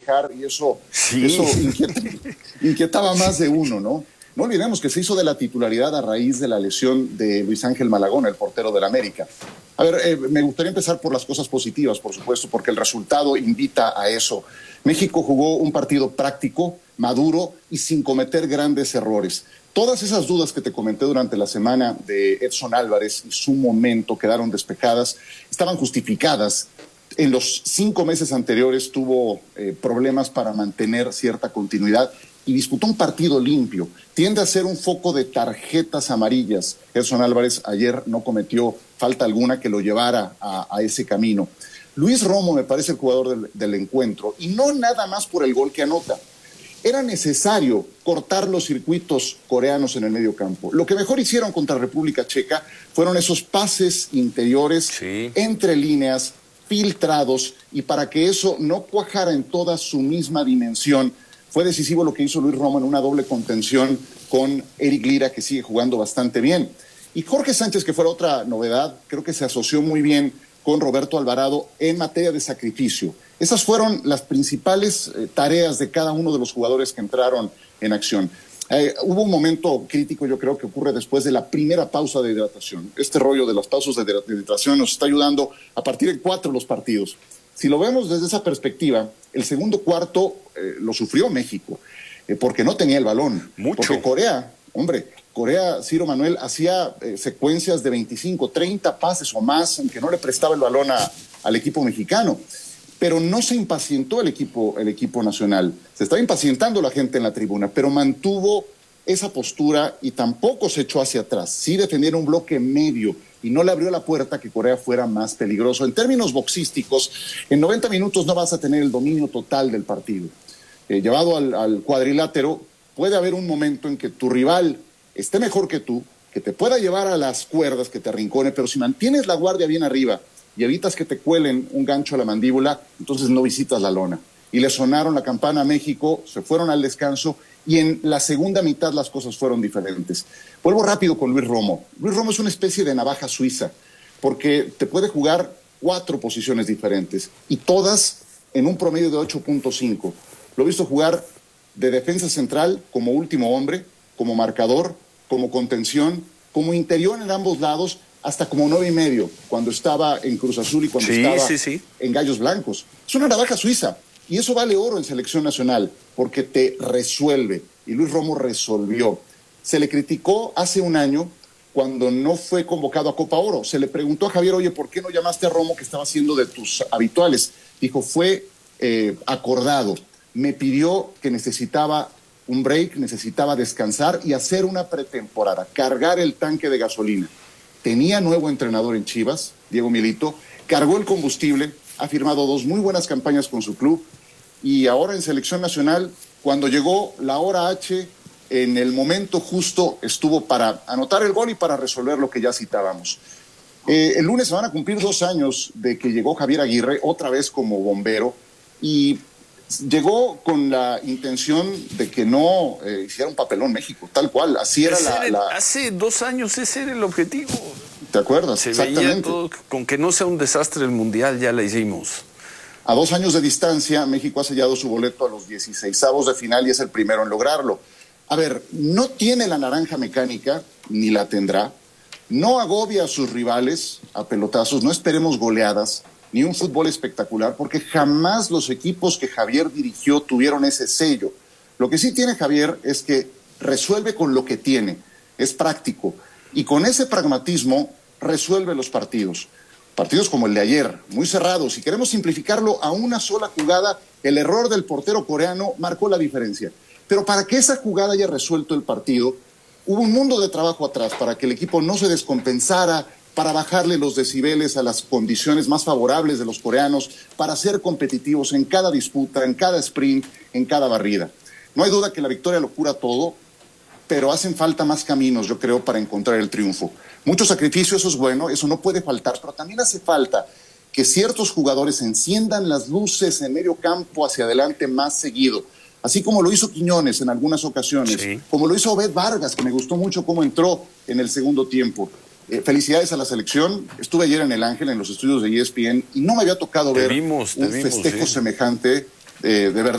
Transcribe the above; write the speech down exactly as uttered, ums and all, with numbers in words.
festejar y eso, sí. eso inquieta, inquietaba más de uno, ¿no? No olvidemos que se hizo de la titularidad a raíz de la lesión de Luis Ángel Malagón, el portero del América. A ver, eh, me gustaría empezar por las cosas positivas, por supuesto, porque el resultado invita a eso. México jugó un partido práctico, maduro y sin cometer grandes errores. Todas esas dudas que te comenté durante la semana de Edson Álvarez y su momento quedaron despejadas, estaban justificadas. En los cinco meses anteriores tuvo eh, problemas para mantener cierta continuidad y disputó un partido limpio. Tiende a ser un foco de tarjetas amarillas. Edson Álvarez ayer no cometió falta alguna que lo llevara a, a ese camino. Luis Romo me parece el jugador del, del encuentro, y no nada más por el gol que anota. Era necesario cortar los circuitos coreanos en el medio campo. Lo que mejor hicieron contra República Checa fueron esos pases interiores, sí, entre líneas, filtrados, y para que eso no cuajara en toda su misma dimensión, fue decisivo lo que hizo Luis Romo en una doble contención con Eric Lira, que sigue jugando bastante bien. Y Jorge Sánchez, que fuera otra novedad, creo que se asoció muy bien con Roberto Alvarado en materia de sacrificio. Esas fueron las principales eh, tareas de cada uno de los jugadores que entraron en acción. Eh, hubo un momento crítico, yo creo, que ocurre después de la primera pausa de hidratación. Este rollo de las pausas de hidratación nos está ayudando a partir de cuatro los partidos. Si lo vemos desde esa perspectiva, el segundo cuarto eh, lo sufrió México, eh, porque no tenía el balón. Mucho. Porque Corea, hombre, Corea, Ciro Manuel, hacía eh, secuencias de veinticinco, treinta pases o más en que no le prestaba el balón a, al equipo mexicano. Pero no se impacientó el equipo, el equipo nacional. Se estaba impacientando la gente en la tribuna, pero mantuvo esa postura y tampoco se echó hacia atrás. Sí defendieron un bloque medio y no le abrió la puerta a que Corea fuera más peligroso. En términos boxísticos, en noventa minutos no vas a tener el dominio total del partido. Eh, llevado al, al cuadrilátero, puede haber un momento en que tu rival esté mejor que tú, que te pueda llevar a las cuerdas, que te arrincone, pero si mantienes la guardia bien arriba y evitas que te cuelen un gancho a la mandíbula, entonces no visitas la lona. Y le sonaron la campana a México, se fueron al descanso, y en la segunda mitad las cosas fueron diferentes. Vuelvo rápido con Luis Romo. Luis Romo es una especie de navaja suiza, porque te puede jugar cuatro posiciones diferentes, y todas en un promedio de ocho punto cinco. Lo he visto jugar de defensa central como último hombre, como marcador, como contención, como interior en ambos lados, hasta como nueve y medio, cuando estaba en Cruz Azul y cuando sí, estaba sí, sí. en Gallos Blancos. Es una navaja suiza, y eso vale oro en selección nacional, porque te resuelve, y Luis Romo resolvió. Se le criticó hace un año cuando no fue convocado a Copa Oro. Se le preguntó a Javier, oye, ¿por qué no llamaste a Romo, que estaba haciendo de tus habituales? Dijo, fue eh, acordado. Me pidió que necesitaba un break, necesitaba descansar y hacer una pretemporada, cargar el tanque de gasolina. Tenía nuevo entrenador en Chivas, Diego Milito, cargó el combustible, ha firmado dos muy buenas campañas con su club, y ahora en selección nacional, cuando llegó la hora H, en el momento justo estuvo para anotar el gol y para resolver lo que ya citábamos. Eh, el lunes se van a cumplir dos años de que llegó Javier Aguirre, otra vez como bombero, y llegó con la intención de que no eh, hiciera un papelón México, tal cual, así era la, era, la... Hace dos años ese era el objetivo. ¿Te acuerdas? Se Exactamente. veía todo, con que no sea un desastre el Mundial, ya la hicimos. A dos años de distancia, México ha sellado su boleto a los dieciseisavos de final y es el primero en lograrlo. A ver, no tiene la naranja mecánica, ni la tendrá, no agobia a sus rivales a pelotazos, no esperemos goleadas, ni un fútbol espectacular, porque jamás los equipos que Javier dirigió tuvieron ese sello. Lo que sí tiene Javier es que resuelve con lo que tiene, es práctico, y con ese pragmatismo resuelve los partidos. Partidos como el de ayer, muy cerrados. Si queremos simplificarlo a una sola jugada, el error del portero coreano marcó la diferencia. Pero para que esa jugada haya resuelto el partido, hubo un mundo de trabajo atrás para que el equipo no se descompensara, para bajarle los decibeles a las condiciones más favorables de los coreanos, para ser competitivos en cada disputa, en cada sprint, en cada barrida. No hay duda que la victoria lo cura todo, pero hacen falta más caminos, yo creo, para encontrar el triunfo. Mucho sacrificio, eso es bueno, eso no puede faltar, pero también hace falta que ciertos jugadores enciendan las luces en medio campo hacia adelante más seguido, así como lo hizo Quiñones en algunas ocasiones, sí, como lo hizo Obed Vargas, que me gustó mucho cómo entró en el segundo tiempo. Eh, felicidades a la selección. Estuve ayer en El Ángel, en los estudios de E S P N, y no me había tocado te ver vimos, te un vimos, festejo sí. semejante, eh, de verdad.